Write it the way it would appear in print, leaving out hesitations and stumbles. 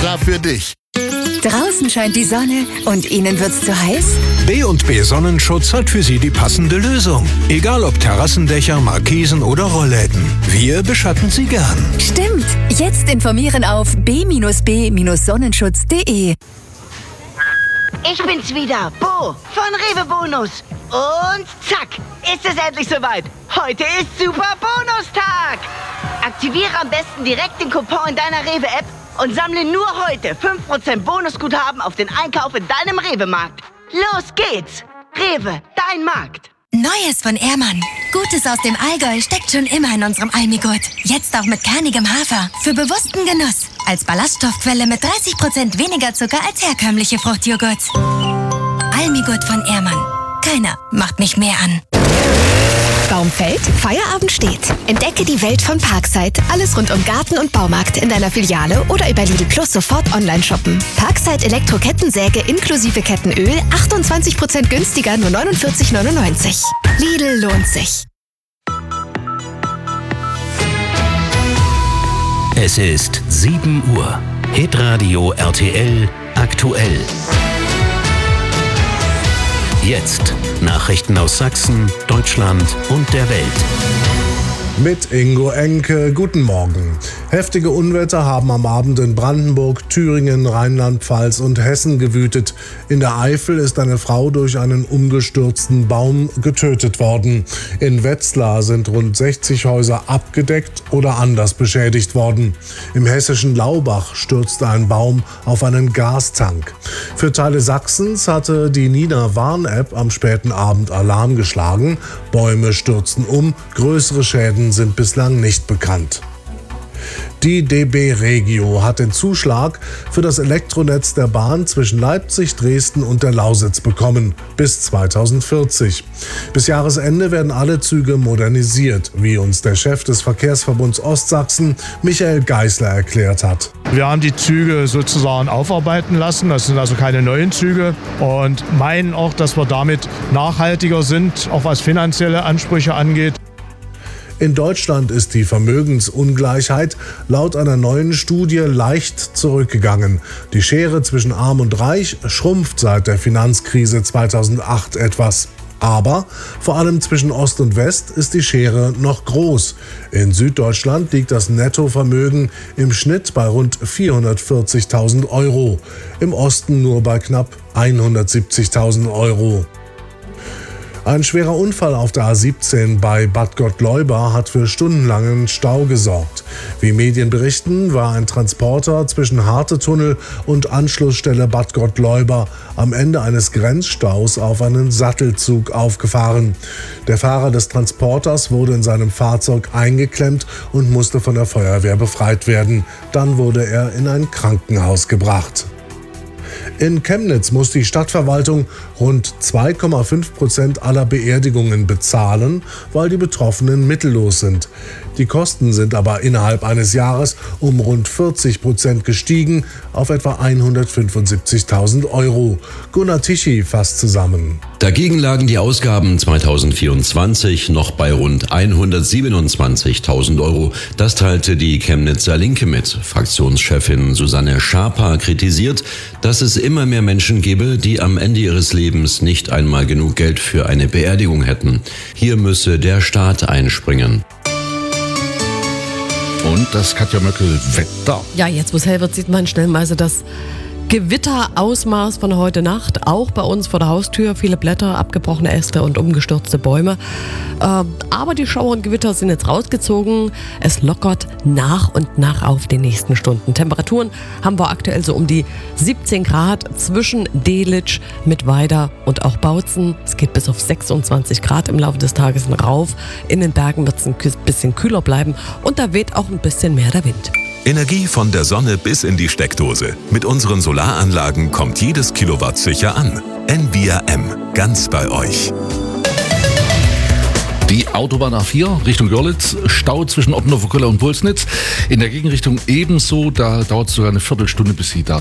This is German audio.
extra für dich. Draußen scheint die Sonne und Ihnen wird's zu heiß? B&B Sonnenschutz hat für Sie die passende Lösung. Egal ob Terrassendächer, Markisen oder Rollläden. Wir beschatten Sie gern. Stimmt. Jetzt informieren auf b-b-sonnenschutz.de. Ich bin's wieder, Bo von Rewe Bonus. Und zack, ist es endlich soweit. Heute ist Super Bonustag. Aktiviere am besten direkt den Coupon in deiner Rewe-App und sammle nur heute 5% Bonusguthaben auf den Einkauf in deinem Rewe-Markt. Los geht's! Rewe, dein Markt. Neues von Ehrmann. Gutes aus dem Allgäu steckt schon immer in unserem Almigurt. Jetzt auch mit kernigem Hafer. Für bewussten Genuss. Als Ballaststoffquelle mit 30% weniger Zucker als herkömmliche Fruchtjoghurt. Almigurt von Ehrmann. Keiner macht mich mehr an. Baum fällt, Feierabend steht. Entdecke die Welt von Parkside. Alles rund um Garten und Baumarkt in deiner Filiale oder über Lidl Plus sofort online shoppen. Parkside Elektro-Kettensäge inklusive Kettenöl 28% günstiger, nur 49,99. Lidl lohnt sich. Es ist 7 Uhr. Hitradio RTL aktuell. Jetzt Nachrichten aus Sachsen, Deutschland und der Welt. Mit Ingo Enke, guten Morgen. Heftige Unwetter haben am Abend in Brandenburg, Thüringen, Rheinland-Pfalz und Hessen gewütet. In der Eifel ist eine Frau durch einen umgestürzten Baum getötet worden. In Wetzlar sind rund 60 Häuser abgedeckt oder anders beschädigt worden. Im hessischen Laubach stürzte ein Baum auf einen Gastank. Für Teile Sachsens hatte die Nina-Warn-App am späten Abend Alarm geschlagen. Bäume stürzten um, größere Schäden sind bislang nicht bekannt. Die DB Regio hat den Zuschlag für das Elektronetz der Bahn zwischen Leipzig, Dresden und der Lausitz bekommen, bis 2040. Bis Jahresende werden alle Züge modernisiert, wie uns der Chef des Verkehrsverbunds Ostsachsen, Michael Geisler, erklärt hat. Wir haben die Züge sozusagen aufarbeiten lassen, das sind also keine neuen Züge und meinen auch, dass wir damit nachhaltiger sind, auch was finanzielle Ansprüche angeht. In Deutschland ist die Vermögensungleichheit laut einer neuen Studie leicht zurückgegangen. Die Schere zwischen Arm und Reich schrumpft seit der Finanzkrise 2008 etwas. Aber vor allem zwischen Ost und West ist die Schere noch groß. In Süddeutschland liegt das Nettovermögen im Schnitt bei rund 440.000 Euro, im Osten nur bei knapp 170.000 Euro. Ein schwerer Unfall auf der A17 bei Bad Gottleuba hat für stundenlangen Stau gesorgt. Wie Medien berichten, war ein Transporter zwischen Hartetunnel und Anschlussstelle Bad Gottleuba am Ende eines Grenzstaus auf einen Sattelzug aufgefahren. Der Fahrer des Transporters wurde in seinem Fahrzeug eingeklemmt und musste von der Feuerwehr befreit werden. Dann wurde er in ein Krankenhaus gebracht. In Chemnitz muss die Stadtverwaltung rund 2,5% aller Beerdigungen bezahlen, weil die Betroffenen mittellos sind. Die Kosten sind aber innerhalb eines Jahres um rund 40% gestiegen auf etwa 175.000 Euro. Gunnar Tichy fasst zusammen. Dagegen lagen die Ausgaben 2024 noch bei rund 127.000 Euro. Das teilte die Chemnitzer Linke mit. Fraktionschefin Susanne Schaper kritisiert, dass es immer mehr Menschen gebe, die am Ende ihres Lebens nicht einmal genug Geld für eine Beerdigung hätten. Hier müsse der Staat einspringen. Und das Katja Möckel Wetter. Ja, jetzt wo es hell wird, sieht man stellenweise das Gewitterausmaß von heute Nacht, auch bei uns vor der Haustür. Viele Blätter, abgebrochene Äste und umgestürzte Bäume. Aber die Schauer und Gewitter sind jetzt rausgezogen. Es lockert nach und nach auf den nächsten Stunden. Temperaturen haben wir aktuell so um die 17 Grad zwischen Delitzsch, Mittweida und auch Bautzen. Es geht bis auf 26 Grad im Laufe des Tages rauf. In den Bergen wird es ein bisschen kühler bleiben und da weht auch ein bisschen mehr der Wind. Energie von der Sonne bis in die Steckdose. Mit unseren Solaranlagen kommt jedes Kilowatt sicher an. Envia M. Ganz bei euch. Die Autobahn A4 Richtung Görlitz, Stau zwischen Oppenhofer-Köller und Pulsnitz. In der Gegenrichtung ebenso, da dauert es sogar eine Viertelstunde, bis Sie da